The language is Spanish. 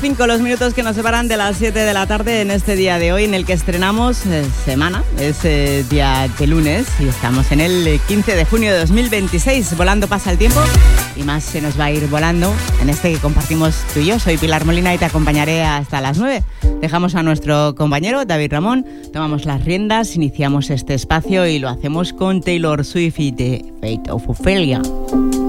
5 los minutos que nos separan de las 7 de la tarde en este día de hoy, en el que estrenamos semana. Es día de lunes y estamos en el 15 de junio de 2026. Volando pasa el tiempo y más se nos va a ir volando en este que compartimos tú y yo. Soy Pilar Molina y te acompañaré hasta las 9. Dejamos a nuestro compañero David Ramón, tomamos las riendas, iniciamos este espacio y lo hacemos con Taylor Swift y The Fate of Ophelia.